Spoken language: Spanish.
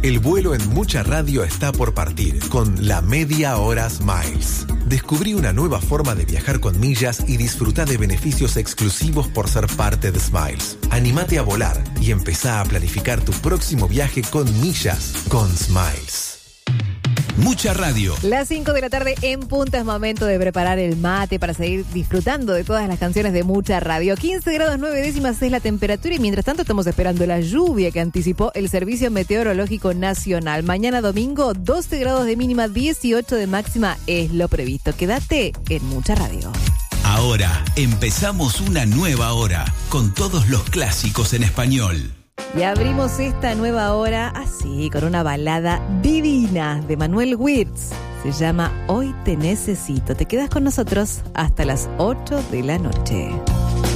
El vuelo en Mucha Radio está por partir con la Media Hora Smiles. Descubrí una nueva forma de viajar con millas y disfruta de beneficios exclusivos por ser parte de Smiles. Anímate a volar y empezá a planificar tu próximo viaje con millas con Smiles. Mucha Radio. Las 5 de la tarde en punta es momento de preparar el mate para seguir disfrutando de todas las canciones de Mucha Radio. 15 grados 9 décimas es la temperatura y mientras tanto estamos esperando la lluvia que anticipó el Servicio Meteorológico Nacional. Mañana domingo 12 grados de mínima, 18 de máxima es lo previsto. Quédate en Mucha Radio. Ahora empezamos una nueva hora con todos los clásicos en español. Y abrimos esta nueva hora así, con una balada divina de Manuel Wirtz. Se llama Hoy te necesito. Te quedas con nosotros hasta las 8 de la noche.